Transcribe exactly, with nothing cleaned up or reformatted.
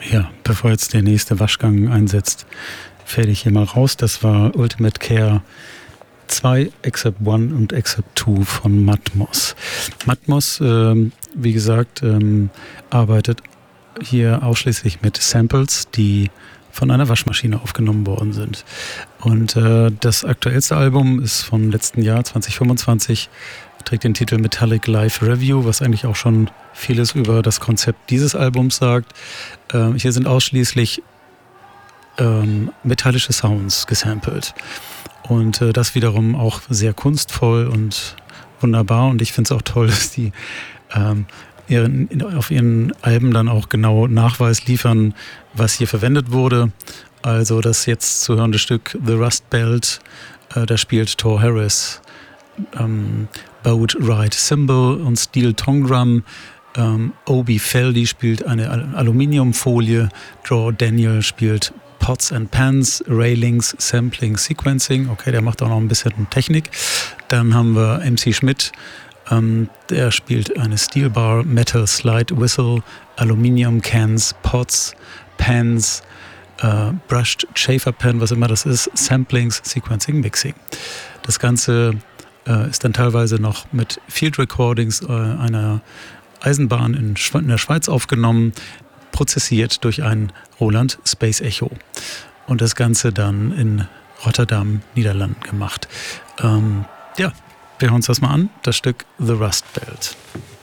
Ja, bevor jetzt der nächste Waschgang einsetzt, fäde ich hier mal raus. Das war Ultimate Care zwei, Except One und Except Two von Matmos. Matmos, ähm, wie gesagt, ähm, arbeitet hier ausschließlich mit Samples, die von einer Waschmaschine aufgenommen worden sind. Und äh, das aktuellste Album ist vom letzten Jahr, zwanzig fünfundzwanzig, trägt den Titel Metallic Live Review, was eigentlich auch schon vieles über das Konzept dieses Albums sagt. Ähm, hier sind ausschließlich ähm, metallische Sounds gesampelt. Und äh, das wiederum auch sehr kunstvoll und wunderbar. Und ich finde es auch toll, dass die ähm, ihren, auf ihren Alben dann auch genau Nachweis liefern, was hier verwendet wurde. Also das jetzt zu hörende Stück The Rust Belt, äh, da spielt Thor Harris ähm, Boat Ride Cymbal und Steel Tongue Drum. Ähm, Obi Feldy spielt eine Al- Aluminiumfolie. Draw Daniel spielt Pots and Pans, Railings, Sampling, Sequencing. Okay, der macht auch noch ein bisschen Technik. Dann haben wir M C Schmidt. Ähm, der spielt eine Steel Bar, Metal Slide Whistle, Aluminium Cans, Pots, Pans, äh, Brushed Chafer Pen, was immer das ist, Samplings, Sequencing, Mixing. Das Ganze äh, ist dann teilweise noch mit Field Recordings äh, einer Eisenbahn in, Schwe- in der Schweiz aufgenommen, prozessiert durch ein Roland Space Echo. Und das Ganze dann in Rotterdam, Niederlanden gemacht. Ähm, ja, wir hören uns das mal an, das Stück The Rust Belt.